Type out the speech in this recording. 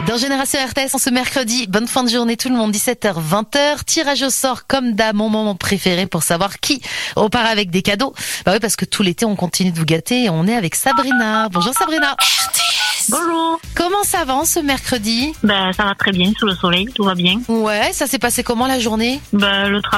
Dans Génération RTS, en ce mercredi, bonne fin de journée tout le monde, 17h, 20h, tirage au sort comme d'hab, mon moment préféré pour savoir qui repart avec des cadeaux. Bah oui, parce que tout l'été on continue de vous gâter et on est avec Sabrina. Bonjour Sabrina. Bonjour. Comment ça va ce mercredi? Ça va très bien, sous le soleil, tout va bien. Ouais, ça s'est passé comment la journée? Le travail